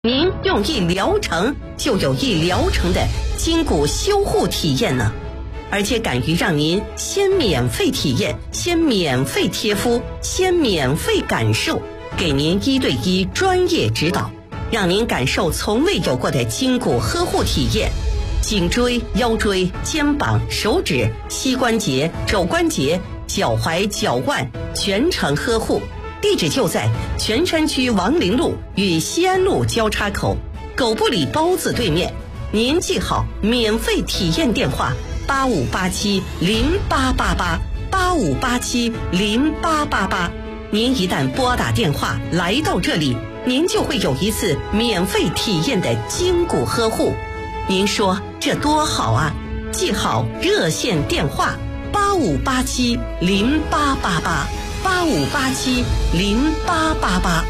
您用一疗程就有一疗程的筋骨修护体验呢，而且敢于让您先免费体验，先免费贴敷，先免费感受，给您1对1专业指导，让您感受从未有过的筋骨呵护体验。颈椎、腰椎、肩膀、手指、膝关节、肘关节、脚踝、脚腕全程呵护。地址就在泉山区王陵路与西安路交叉口，狗不理包子对面。您记好免费体验电话85870888，85870888。您一旦拨打电话来到这里，您就会有一次免费体验的筋骨呵护。您说这多好啊！记好热线电话85870888，85870888。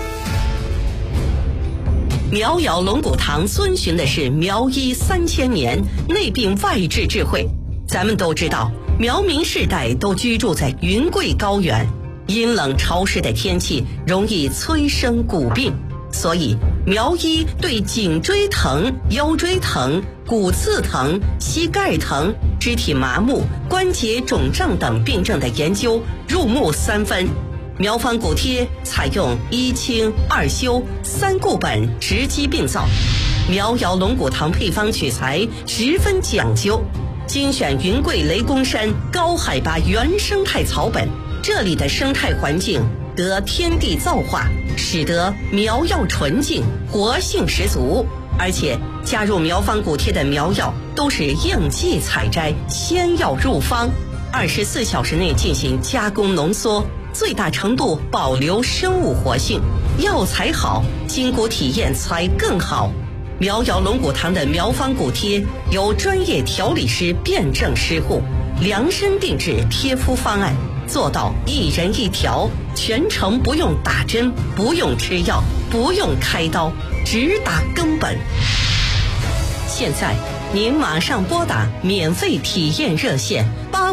苗瑶龙骨堂遵循的是苗医3000年内病外治智慧。咱们都知道，苗民世代都居住在云贵高原，阴冷潮湿的天气容易催生骨病，所以苗医对颈椎疼、腰椎疼、骨刺疼、膝盖疼、肢体麻木、关节肿胀等病症的研究入木3分。苗方骨贴采用1清2修3固本直击病灶，苗瑶龙骨堂配方取材十分讲究，精选云贵雷公山高海拔原生态草本，这里的生态环境得天地造化，使得苗药纯净，活性十足。而且加入苗方骨贴的苗药都是应季采摘，鲜药入方，24小时内进行加工浓缩，最大程度保留生物活性。药材好，筋骨体验才更好。苗瑶龙骨堂的苗方骨贴由专业调理师辩证施护，量身定制贴敷方案，做到一人一条，全程不用打针，不用吃药，不用开刀，只打根本。现在您马上拨打免费体验热线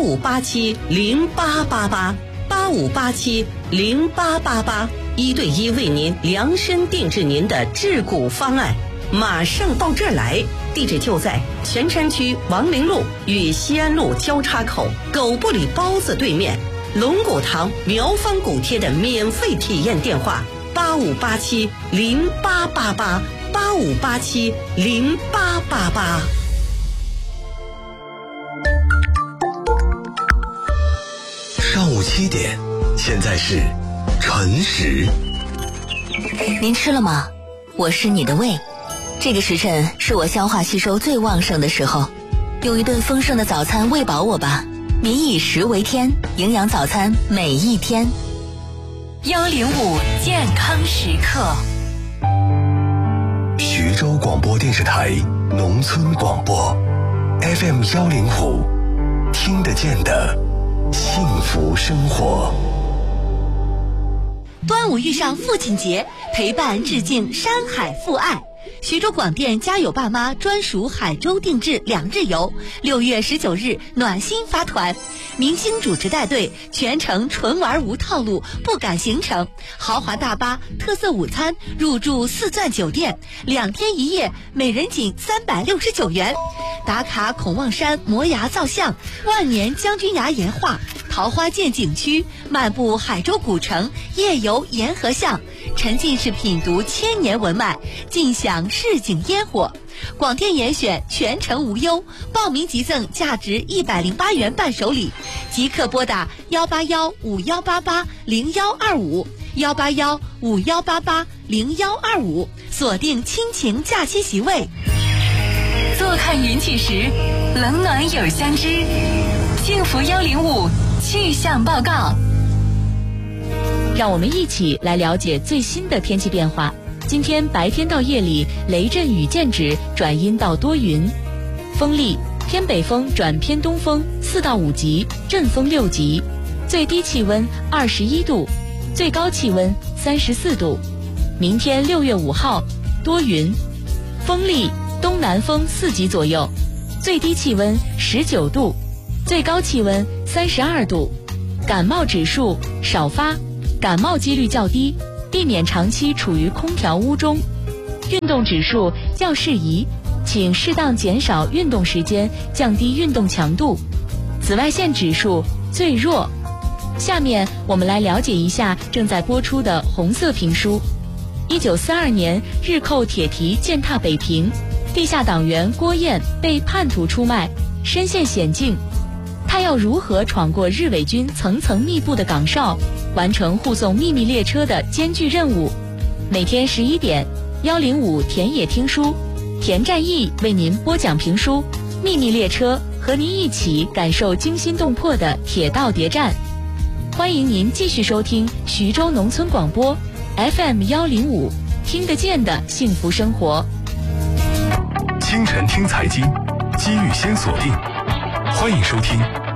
85870888，85870888，1对1为您量身定制您的治骨方案，马上到这儿来。地址就在泉山区王陵路与西安路交叉口，狗不理包子对面。龙骨堂苗方骨贴的免费体验电话85870888，85870888。 上午7点，现在是晨时。 您吃了吗？我是你的胃。这个时辰是我消化吸收最旺盛的时候，用一顿丰盛的早餐喂饱我吧。民以食为天，营养早餐每一天。 105健康时刻。 徐州广播电视台农村广播 FM105，听得见的幸福生活。 端午遇上父亲节，陪伴致敬山海父爱。徐州广电家有爸妈专属海州定制2日游，6月19日暖心发团，明星主持带队，全程纯玩无套路，不赶行程，豪华大巴、特色午餐，入住4钻酒店，2天1夜，每人仅369元。打卡孔望山摩崖造像、万年将军崖岩画、桃花涧景区，漫步海州古城，夜游沿河巷，沉浸式品读千年文脉，尽享市井烟火。广电严选，全程无忧，报名即赠价值108元伴手礼，即刻拨打18151880125，18151880125，锁定亲情假期席位。坐看云起时，冷暖有相知。幸福105气象报告。 让我们一起来了解最新的天气变化。今天白天到夜里雷阵雨见止，转阴到多云，风力偏北风转偏东风4到5级，阵风6级，最低气温21度，最高气温34度。明天6月5号多云，风力东南风4级左右，最低气温19度，最高气温32度。感冒指数少发，感冒几率较低，避免长期处于空调屋中。 运动指数较适宜，请适当减少运动时间，降低运动强度。紫外线指数最弱。下面我们来了解一下正在播出的红色评书。1942年，日寇铁蹄践踏北平，地下党员郭燕被叛徒出卖，身陷险境。他要如何闯过日伪军层层密布的岗哨，完成护送秘密列车的艰巨任务？每天11点，105田野听书，田占义为您播讲评书《秘密列车》，和您一起感受惊心动魄的铁道谍战。欢迎您继续收听徐州农村广播 FM105，听得见的幸福生活。 清晨听财经，机遇先锁定。欢迎收听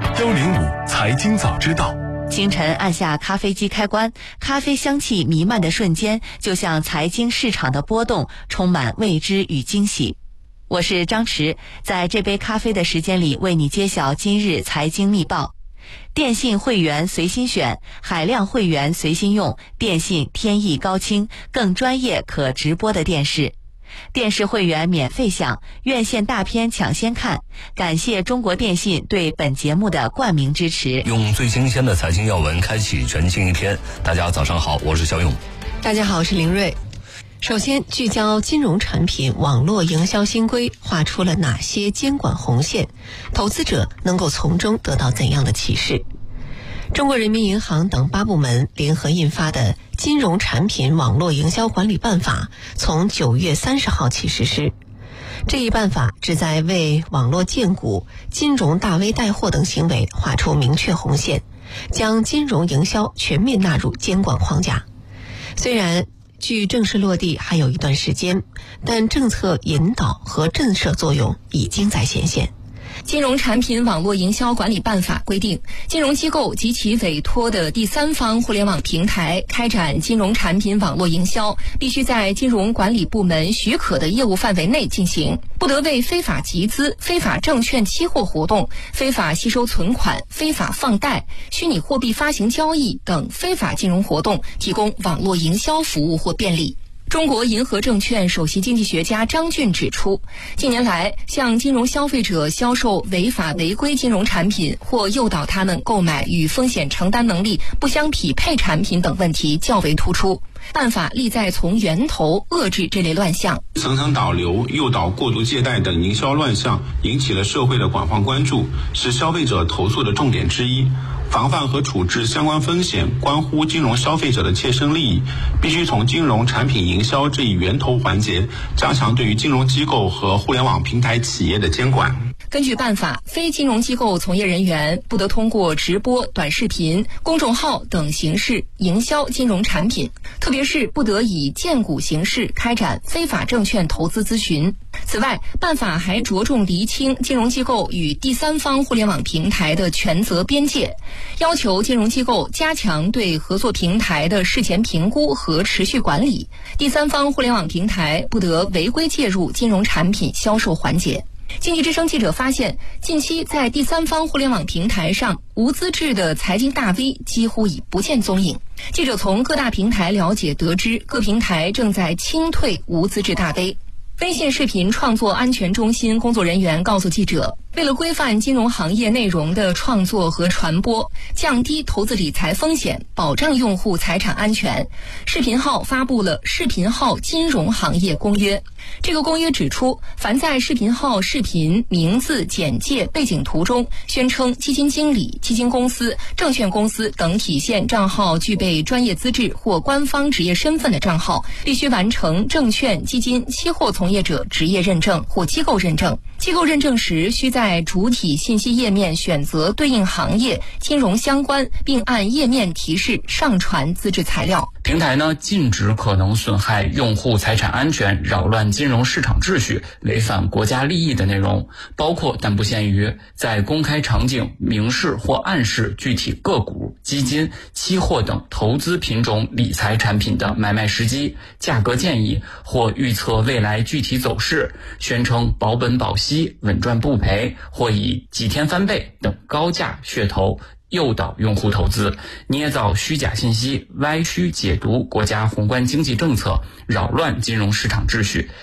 105财经早知道。 清晨按下咖啡机开关，咖啡香气弥漫的瞬间，就像财经市场的波动，充满未知与惊喜。我是张弛，在这杯咖啡的时间里，为你揭晓今日财经密报。电信会员随心选，海量会员随心用，电信天翼高清，更专业可直播的电视。电视会员免费享，院线大片抢先看。感谢中国电信对本节目的冠名支持。 用最新鲜的财经要闻开启全新一天。大家早上好，我是小勇。 大家好，我是林瑞。首先，聚焦金融产品网络营销新规画出了哪些监管红线，投资者能够从中得到怎样的启示？中国人民银行等8部门联合印发的《金融产品网络营销管理办法》从9月30号起实施。这一办法旨在为网络荐股、金融大 V 带货等行为画出明确红线，将金融营销全面纳入监管框架。虽然距正式落地还有一段时间，但政策引导和震慑作用已经在显现。 金融产品网络营销管理办法规定，金融机构及其委托的第三方互联网平台开展金融产品网络营销，必须在金融管理部门许可的业务范围内进行，不得为非法集资、非法证券期货活动、非法吸收存款、非法放贷、虚拟货币发行交易等非法金融活动提供网络营销服务或便利。中国银河证券首席经济学家张俊指出，近年来向金融消费者销售违法违规金融产品或诱导他们购买与风险承担能力不相匹配产品等问题较为突出。办法力在从源头遏制这类乱象。 层层导流、诱导过度借贷等营销乱象引起了社会的广泛关注，是消费者投诉的重点之一。防范和处置相关风险关乎金融消费者的切身利益，必须从金融产品营销这一源头环节加强对于金融机构和互联网平台企业的监管。 根据办法，非金融机构从业人员不得通过直播、短视频、公众号等形式营销金融产品，特别是不得以荐股形式开展非法证券投资咨询。此外，办法还着重厘清金融机构与第三方互联网平台的权责边界，要求金融机构加强对合作平台的事前评估和持续管理，第三方互联网平台不得违规介入金融产品销售环节。经济之声记者发现，近期在第三方互联网平台上，无资质的财经大 V 几乎已不见踪影。记者从各大平台了解得知，各平台正在清退无资质大 V。微信视频创作安全中心工作人员告诉记者，为了规范金融行业内容的创作和传播，降低投资理财风险，保障用户财产安全，视频号发布了《视频号金融行业公约》。这个公约指出，凡在视频号视频名字、简介、背景图中宣称基金经理、基金公司、证券公司等体现账号具备专业资质或官方职业身份的账号，必须完成证券、基金、期货从业者职业认证或机构认证。机构认证时，需在主体信息页面选择对应行业、金融相关，并按页面提示上传资质材料。 平台呢，禁止可能损害用户财产安全、扰乱金融市场秩序、违反国家利益的内容，包括但不限于在公开场景明示或暗示具体个股、基金、期货等投资品种理财产品的买卖时机、价格建议或预测未来具体走势，宣称保本保息、稳赚不赔或以几天翻倍等高价噱头诱导用户投资，捏造虚假信息，歪曲解读国家宏观经济政策，扰乱金融市场秩序，